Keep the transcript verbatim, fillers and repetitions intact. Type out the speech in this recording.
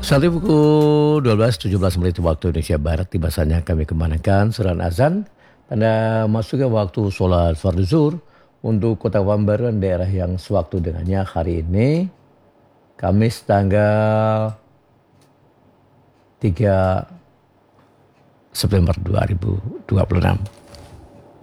Saat ini pukul dua belas tujuh belas menit waktu Indonesia Barat, tiba saatnya kami kemanakan surat azan tanda masuknya waktu sholat fardu zuhur untuk Kota Pekanbaru dan daerah yang sewaktu dengannya hari ini Kamis tanggal tiga September dua ribu dua puluh enam.